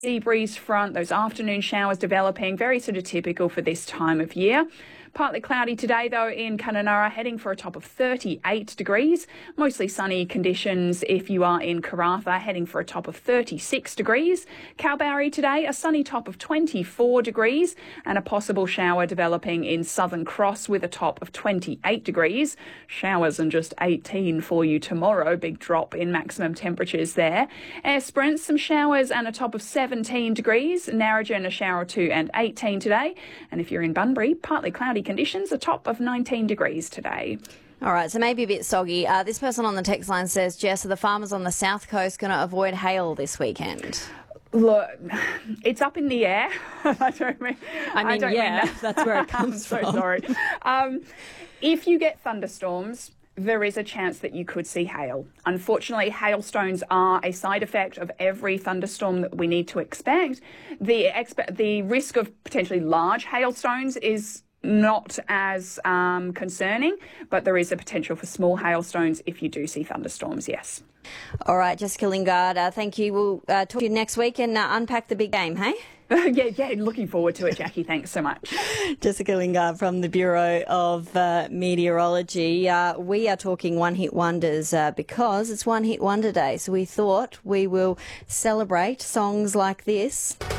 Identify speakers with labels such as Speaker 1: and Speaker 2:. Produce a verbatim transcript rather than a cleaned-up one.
Speaker 1: Sea breeze front, those afternoon showers developing, very sort of typical for this time of year. Partly cloudy today, though, in Kununurra, heading for a top of thirty-eight degrees. Mostly sunny conditions if you are in Karratha, heading for a top of thirty-six degrees. Kalbarri today, a sunny top of twenty-four degrees and a possible shower developing in Southern Cross with a top of twenty-eight degrees. Showers and just eighteen for you tomorrow. Big drop in maximum temperatures there. Esperance, some showers and a top of seventeen degrees. Narrogin, a shower or two and eighteen today. And if you're in Bunbury, partly cloudy conditions, a top of nineteen degrees today.
Speaker 2: All right, so maybe a bit soggy. Uh, this person on the text line says, Jess, are the farmers on the south coast going to avoid hail this weekend?
Speaker 1: Look, it's up in the air. I don't mean.
Speaker 2: I mean,
Speaker 1: I don't
Speaker 2: yeah,
Speaker 1: mean that.
Speaker 2: That's where it comes
Speaker 1: I'm
Speaker 2: from.
Speaker 1: so sorry. Um, if you get thunderstorms, there is a chance that you could see hail. Unfortunately, hailstones are a side effect of every thunderstorm that we need to expect. The expe- the risk of potentially large hailstones is not as um, concerning, but there is a potential for small hailstones if you do see thunderstorms, yes.
Speaker 2: All right, Jessica Lingard, uh, thank you. We'll uh, talk to you next week and uh, unpack the big game, hey?
Speaker 1: yeah, yeah, looking forward to it, Jackie. Thanks so much.
Speaker 2: Jessica Lingard from the Bureau of uh, Meteorology. Uh, we are talking one-hit wonders uh, because it's One Hit Wonder Day, so we thought we will celebrate songs like this.